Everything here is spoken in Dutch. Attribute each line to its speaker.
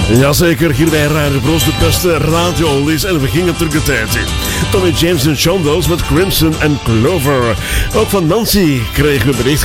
Speaker 1: Jazeker, hier bij Radio Bros, de beste radio-oldies. En we gingen terug de tijd in. Tommy James en Sean Wells met Crimson and Clover. Ook van Nancy kregen we bericht